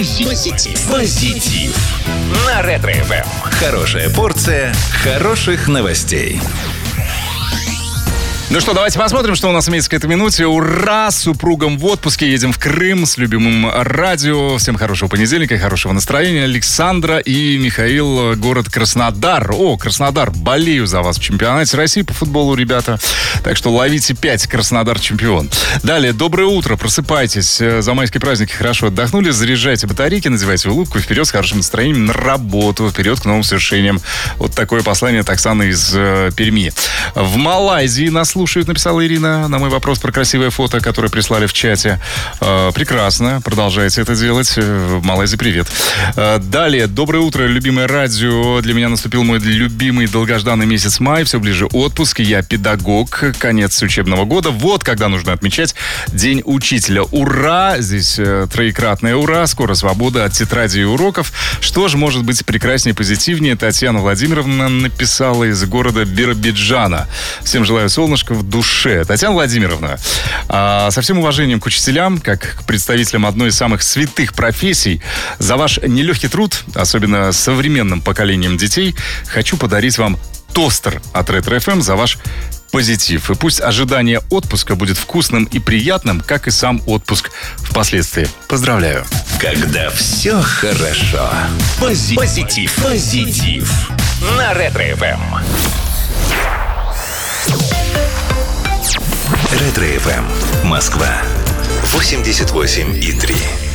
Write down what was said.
Позитив. На Ретро-ФМ. Хорошая порция хороших новостей. Ну что, давайте посмотрим, что у нас имеется к этой минуте. Ура! С супругом в отпуске. Едем в Крым с любимым радио. Всем хорошего понедельника и хорошего настроения. Александра и Михаил, город Краснодар. О, Краснодар, болею за вас в чемпионате России по футболу, ребята. Так что ловите 5, Краснодар чемпион. Далее, доброе утро, просыпайтесь. За майские праздники хорошо отдохнули. Заряжайте батарейки, надевайте улыбку. Вперед с хорошим настроением на работу. Вперед к новым свершениям. Вот такое послание от Оксаны из Перми. В Малайзии нас слушают, написала Ирина на мой вопрос про красивое фото, которое прислали в чате. Прекрасно, продолжайте это делать. В Малайзии привет. Далее, доброе утро, любимое радио. Для меня наступил мой любимый долгожданный месяц май. Все ближе отпуск. Я педагог. Конец учебного года. Вот когда нужно отмечать День учителя. Ура! Здесь троекратное ура. Скоро свобода от тетради и уроков. Что же может быть прекраснее и позитивнее? Татьяна Владимировна написала из города Биробиджана. Всем желаю солнышка в душе. Татьяна Владимировна, со всем уважением к учителям, как к представителям одной из самых святых профессий, за ваш нелегкий труд, особенно с современным поколением детей, хочу подарить вам тостер от Ретро-ФМ за ваш позитив. И пусть ожидание отпуска будет вкусным и приятным, как и сам отпуск впоследствии. Поздравляю. Когда все хорошо. Позитив. На Ретро-ФМ. Ретро-ФМ. Москва. 88,3.